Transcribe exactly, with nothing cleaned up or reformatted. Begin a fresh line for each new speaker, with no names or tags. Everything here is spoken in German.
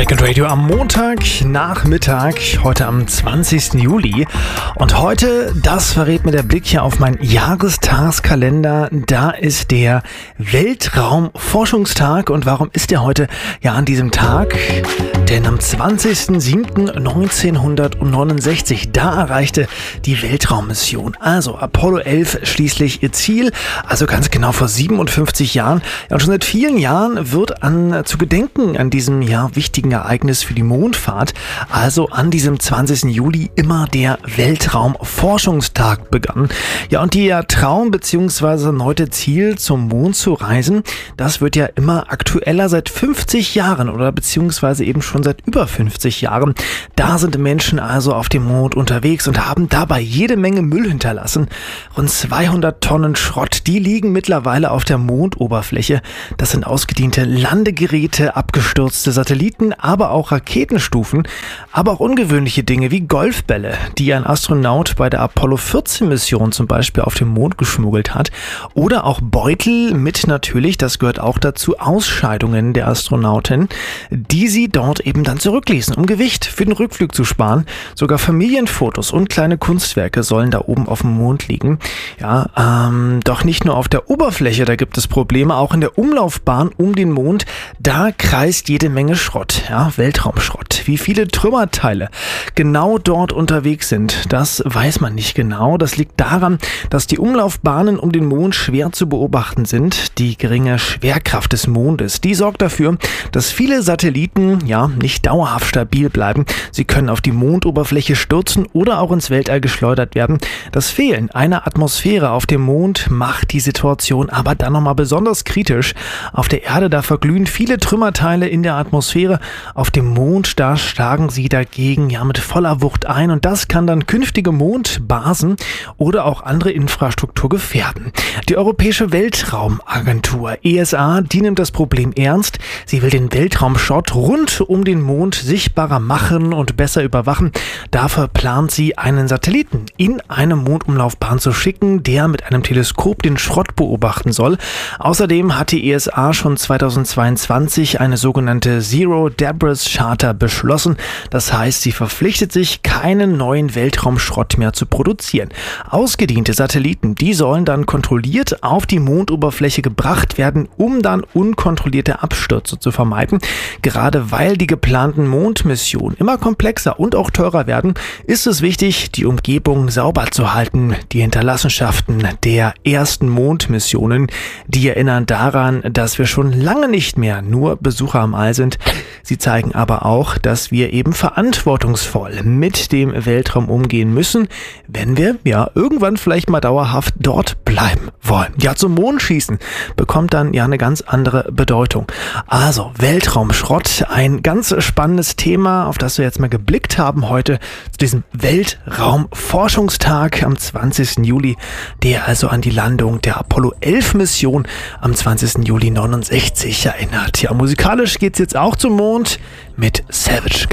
Weekend Radio am Montagnachmittag, heute am zwanzigsten Juli. Und heute, das verrät mir der Blick hier auf meinen Jahrestagskalender, da ist der Weltraumforschungstag. Und warum ist der heute ja an diesem Tag? Denn am zwanzigsten siebten neunzehnhundertneunundsechzig, da erreichte die Weltraummission, also Apollo elf, schließlich ihr Ziel, also ganz genau vor siebenundfünfzig Jahren. Ja, und schon seit vielen Jahren wird an zu gedenken an diesem ja wichtigen Ereignis für die Mondfahrt, also an diesem zwanzigsten Juli, immer der Weltraumforschungstag begangen. Ja, und der Traum bzw. erneute Ziel, zum Mond zu reisen, das wird ja immer aktueller seit fünfzig Jahren oder beziehungsweise eben schon seit über fünfzig Jahren. Da sind Menschen also auf dem Mond unterwegs und haben dabei jede Menge Müll hinterlassen. Rund zweihundert Tonnen Schrott, die liegen mittlerweile auf der Mondoberfläche. Das sind ausgediente Landegeräte, abgestürzte Satelliten, aber auch Raketenstufen, aber auch ungewöhnliche Dinge wie Golfbälle, die ein Astronaut bei der Apollo vierzehn Mission zum Beispiel auf dem Mond geschmuggelt hat, oder auch Beutel mit natürlich, das gehört auch dazu, Ausscheidungen der Astronautin, die sie dort eben dann zurückließen, um Gewicht für den Rückflug zu sparen. Sogar Familienfotos und kleine Kunstwerke sollen da oben auf dem Mond liegen. Ja, ähm, doch nicht nur auf der Oberfläche, da gibt es Probleme, auch in der Umlaufbahn um den Mond, da kreist jede Menge Schrott, ja, Weltraumschrott. Wie viele Trümmerteile genau dort unterwegs sind, das weiß man nicht genau. Das liegt daran, dass die Umlaufbahnen um den Mond schwer zu beobachten sind. Die geringe Schwerkraft des Mondes, die sorgt dafür, dass viele Satelliten ja nicht dauerhaft stabil bleiben. Sie können auf die Mondoberfläche stürzen oder auch ins Weltall geschleudert werden. Das Fehlen einer Atmosphäre auf dem Mond macht die Situation aber dann nochmal besonders kritisch. Auf der Erde, da verglühen viele Trümmerteile in der Atmosphäre. Auf dem Mond, da schlagen sie dagegen ja mit voller Wucht ein und das kann dann künftige Mondbasen oder auch andere Infrastruktur gefährden. Die Europäische Weltraumagentur E S A, die nimmt das Problem ernst. Sie will den Weltraumschrott rund um den Mond sichtbarer machen und besser überwachen. Dafür plant sie, einen Satelliten in eine Mondumlaufbahn zu schicken, der mit einem Teleskop den Schrott beobachten soll. Außerdem hat die E S A schon zweitausendzweiundzwanzig eine sogenannte Zero Debris Charter beschlossen. Das heißt, sie verpflichtet sich, keinen neuen Weltraumschrott mehr zu produzieren. Ausgediente Satelliten, die sollen dann kontrolliert auf die Mondoberfläche gebracht werden, um dann unkontrollierte Abstürze zu vermeiden. Gerade weil die geplanten Mondmissionen immer komplexer und auch teurer werden, ist es wichtig, die Umgebung sauber zu halten. Die Hinterlassenschaften der ersten Mondmissionen, die erinnern daran, dass wir schon lange nicht mehr nur Besucher am All sind. Sie zeigen aber auch, dass wir eben verantwortungsvoll mit dem Weltraum umgehen müssen, wenn wir ja irgendwann vielleicht mal dauerhaft dort bleiben wollen. Ja, zum Mond schießen bekommt dann ja eine ganz andere Bedeutung. Also Weltraumschrott, ein ganz spannendes Thema, auf das wir jetzt mal geblickt haben heute zu diesem Weltraumforschungstag am zwanzigsten Juli, der also an die Landung der Apollo elf Mission am zwanzigsten Juli neunundsechzig erinnert. Ja, musikalisch geht's jetzt auch zum Mond mit Savage.